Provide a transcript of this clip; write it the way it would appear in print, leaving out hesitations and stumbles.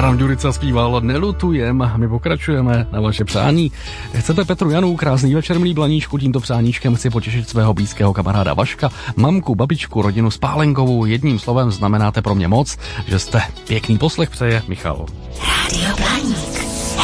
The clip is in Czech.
Adam Ďurica zpíval Nelutujem, my pokračujeme na vaše přání. Chcete Petru Janu, krásný večer, milí Blaníčku, tímto přáníčkem chci potěšit svého blízkého kamaráda Vaška, mamku, babičku, rodinu Spálenkovou, jedním slovem znamenáte pro mě moc, že jste pěkný poslech, přeje Michal. Rádio